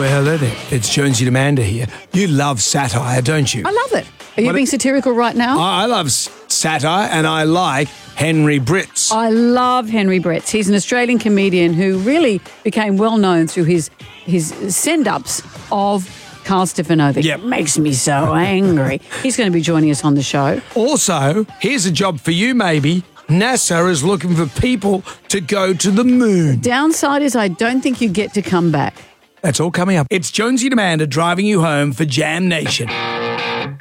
Well, hello there. It's Jonesy and Amanda here. You love satire, don't you? I love it. Are you being satirical right now? I love satire, and I like Henry Britz. I love Henry Britz. He's an Australian comedian who really became well known through his send-ups of Carl Stefano. That makes me so angry. He's going to be joining us on the show. Also, here's a job for you, maybe. NASA is looking for people to go to the moon. Downside is I don't think you get to come back. That's all coming up. It's Jonesy and Amanda driving you home for Jam Nation.